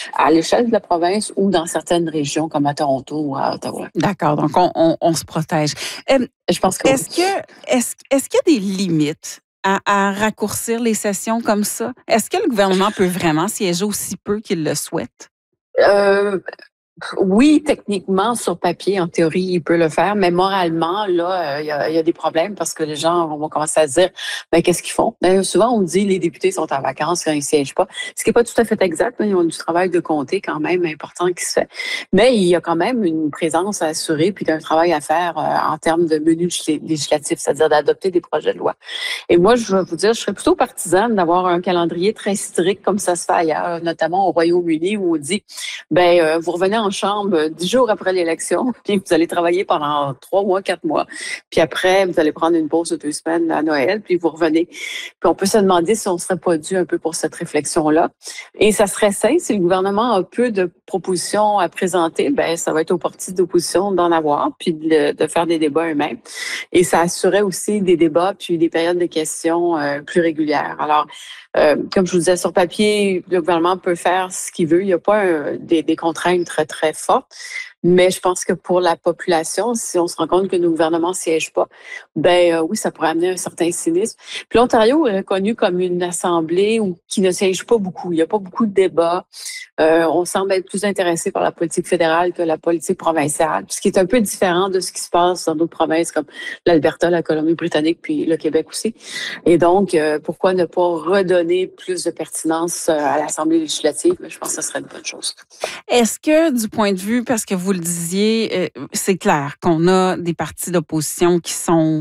à l'échelle de la province ou dans certaines régions comme à Toronto ou à Ottawa. D'accord, donc on se protège. Je pense que Est-ce qu'il y a des limites à raccourcir les sessions comme ça? Est-ce que le gouvernement peut vraiment siéger aussi peu qu'il le souhaite? oui. Oui, techniquement, sur papier, en théorie, il peut le faire, mais moralement, là, il y a des problèmes parce que les gens vont commencer à se dire, ben, qu'est-ce qu'ils font? Ben, souvent, on dit, les députés sont en vacances quand ils siègent pas. Ce qui est pas tout à fait exact, hein. Ils ont du travail de comté quand même important qui se fait. Mais il y a quand même une présence à assurer puis un travail à faire en termes de menu législatif, c'est-à-dire d'adopter des projets de loi. Et moi, je vais vous dire, je serais plutôt partisane d'avoir un calendrier très strict comme ça se fait ailleurs, notamment au Royaume-Uni où on dit, ben, vous revenez en chambre 10 jours après l'élection, puis vous allez travailler pendant 3 mois, 4 mois. Puis après, vous allez prendre une pause de 2 semaines à Noël, puis vous revenez. Puis on peut se demander si on ne serait pas dû un peu pour cette réflexion-là. Et ça serait sain si le gouvernement a peu de propositions à présenter, ben ça va être aux partis d'opposition d'en avoir, puis de faire des débats eux-mêmes. Et ça assurait aussi des débats, puis des périodes de questions plus régulières. Alors, comme je vous disais, sur papier, le gouvernement peut faire ce qu'il veut. Il n'y a pas des contraintes très, très fortes. Mais je pense que pour la population, si on se rend compte que nos gouvernements ne siègent pas, ben oui, ça pourrait amener un certain cynisme. Puis l'Ontario est reconnu comme une assemblée qui ne siège pas beaucoup. Il n'y a pas beaucoup de débats. On semble être plus intéressé par la politique fédérale que la politique provinciale, ce qui est un peu différent de ce qui se passe dans d'autres provinces comme l'Alberta, la Colombie-Britannique, puis le Québec aussi. Et donc, pourquoi ne pas redonner plus de pertinence à l'Assemblée législative? Je pense que ce serait une bonne chose. Est-ce que, du point de vue, parce que vous le disiez, c'est clair qu'on a des partis d'opposition qui sont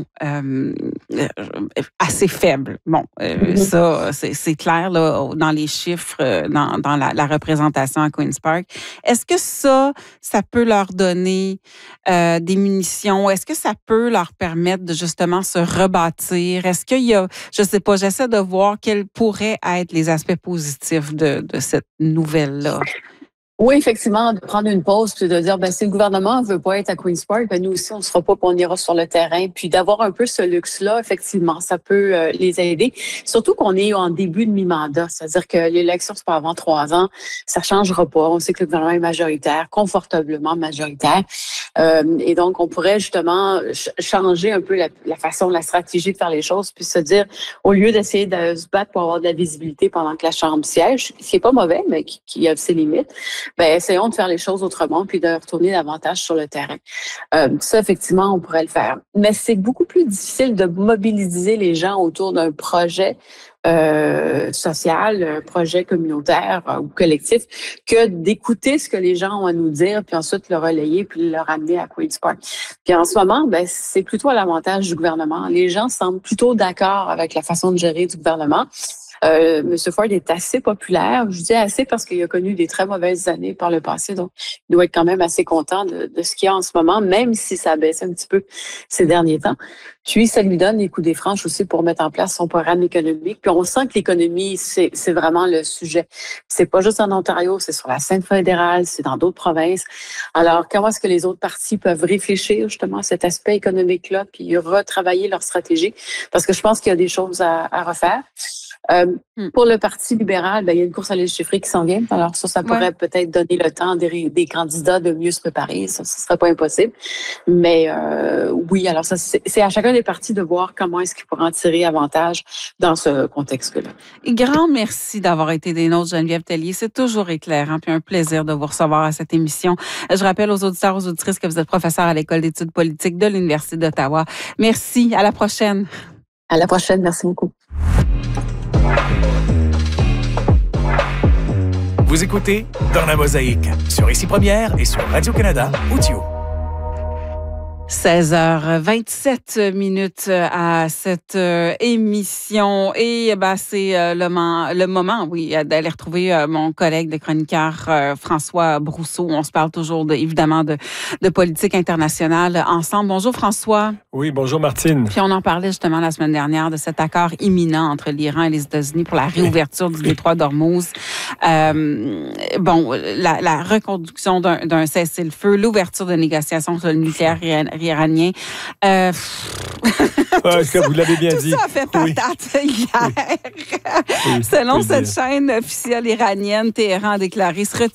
assez faibles. Bon, ça, c'est clair là, dans les chiffres, dans la représentation à Queen's Park. Est-ce que ça peut leur donner des munitions? Est-ce que ça peut leur permettre de justement se rebâtir? Est-ce qu'il y a, je sais pas, j'essaie de voir quels pourraient être les aspects positifs de cette nouvelle-là. Oui, effectivement, de prendre une pause puis de dire, ben si le gouvernement veut pas être à Queen's Park, ben nous aussi on ne sera pas, puis on ira sur le terrain, puis d'avoir un peu ce luxe-là, effectivement, ça peut les aider. Surtout qu'on est en début de mi-mandat, c'est-à-dire que l'élection c'est pas avant 3 ans, ça changera pas. On sait que le gouvernement est majoritaire, confortablement majoritaire, et donc on pourrait justement changer un peu la façon, la stratégie de faire les choses, puis se dire, au lieu d'essayer de se battre pour avoir de la visibilité pendant que la Chambre siège, ce qui est pas mauvais, mais qui a ses limites. Ben, essayons de faire les choses autrement puis de retourner davantage sur le terrain. Ça, effectivement, on pourrait le faire. Mais c'est beaucoup plus difficile de mobiliser les gens autour d'un projet social, un projet communautaire ou collectif, que d'écouter ce que les gens ont à nous dire, puis ensuite le relayer, puis le ramener à Queen's Park. Puis en ce moment, ben c'est plutôt à l'avantage du gouvernement. Les gens semblent plutôt d'accord avec la façon de gérer du gouvernement. M. Ford est assez populaire. Je dis assez parce qu'il a connu des très mauvaises années par le passé. Donc, il doit être quand même assez content de ce qu'il y a en ce moment, même si ça a baissé un petit peu ces derniers temps. Puis, ça lui donne les coups des franches aussi pour mettre en place son programme économique. Puis, on sent que l'économie, c'est vraiment le sujet. C'est pas juste en Ontario, c'est sur la scène fédérale, c'est dans d'autres provinces. Alors, comment est-ce que les autres partis peuvent réfléchir justement à cet aspect économique-là, puis retravailler leur stratégie? Parce que je pense qu'il y a des choses à refaire. Pour le Parti libéral, ben, il y a une course à l'île chiffrée qui s'en vient. Alors ça pourrait peut-être donner le temps des candidats de mieux se préparer. Ça, ce serait pas impossible. Mais oui, alors ça, c'est à chacun des partis de voir comment est-ce qu'ils pourront en tirer avantage dans ce contexte-là. Grand merci d'avoir été des nôtres, Geneviève Tellier. C'est toujours éclairant puis un plaisir de vous recevoir à cette émission. Je rappelle aux auditeurs, aux auditrices que vous êtes professeur à l'École d'études politiques de l'Université d'Ottawa. Merci. À la prochaine. À la prochaine. Merci beaucoup. Vous écoutez Dans la Mosaïque sur Ici Première et sur Radio-Canada Audio. 16h27 à cette émission et c'est le moment, oui, d'aller retrouver mon collègue de chroniqueur François Brousseau. On se parle toujours évidemment de politique internationale ensemble. Bonjour François. Oui, bonjour Martine. Puis on en parlait justement la semaine dernière de cet accord imminent entre l'Iran et les États-Unis pour la réouverture du détroit d'Ormuz. La reconduction d'un cessez-le-feu, l'ouverture de négociations sur le nucléaire iranien. Vous l'avez bien dit. Tout ça a fait patate hier. Oui, Selon cette chaîne officielle iranienne, Téhéran a déclaré se retirer